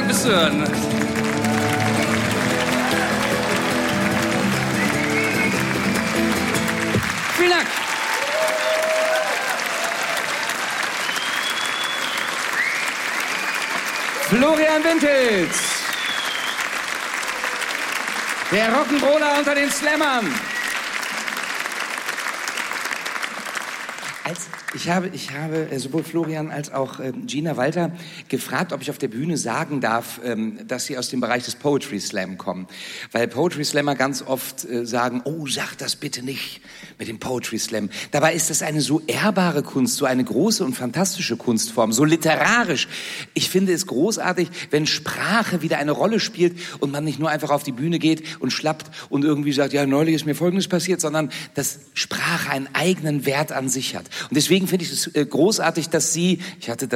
Dank fürs Zuhören. Vielen Dank. Florian Wintels. Der Rock'n'Roller unter den Slammern. Ich habe sowohl Florian als auch Gina Walter gefragt, ob ich auf der Bühne sagen darf, dass sie aus dem Bereich des Poetry Slam kommen. Weil Poetry Slammer ganz oft sagen, oh, sag das bitte nicht mit dem Poetry Slam. Dabei ist das eine so ehrbare Kunst, so eine große und fantastische Kunstform, so literarisch. Ich finde es großartig, wenn Sprache wieder eine Rolle spielt und man nicht nur einfach auf die Bühne geht und schlappt und irgendwie sagt, ja, neulich ist mir Folgendes passiert, sondern dass Sprache einen eigenen Wert an sich hat. Und deswegen finde ich es großartig, dass Sie, ich hatte